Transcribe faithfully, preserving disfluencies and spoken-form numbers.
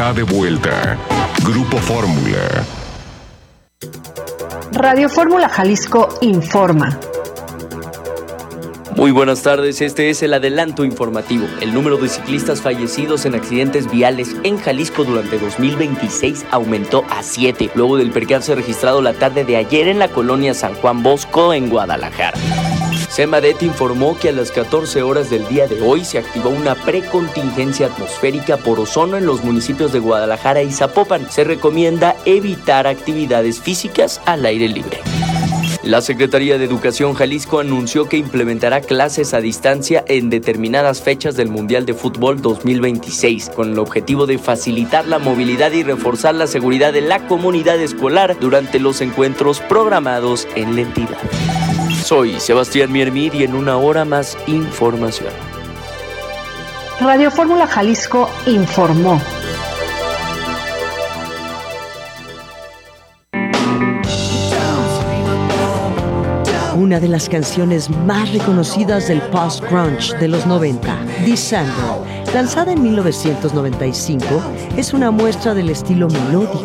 está de vuelta. Grupo Fórmula. Radio Fórmula Jalisco informa. Muy buenas tardes, este es el adelanto informativo. El número de ciclistas fallecidos en accidentes viales en Jalisco durante dos mil veintiséis aumentó a siete, luego del percance registrado la tarde de ayer en la colonia San Juan Bosco, en Guadalajara. Semadet informó que a las catorce horas del día de hoy se activó una precontingencia atmosférica por ozono en los municipios de Guadalajara y Zapopan. Se recomienda evitar actividades físicas al aire libre. La Secretaría de Educación Jalisco anunció que implementará clases a distancia en determinadas fechas del Mundial de Fútbol dos mil veintiséis, con el objetivo de facilitar la movilidad y reforzar la seguridad de la comunidad escolar durante los encuentros programados en la entidad. Soy Sebastián Miermir y en una hora más información. Radio Fórmula Jalisco informó. Una de las canciones más reconocidas del post-grunge de los noventa, December, lanzada en mil novecientos noventa y cinco, es una muestra del estilo melódico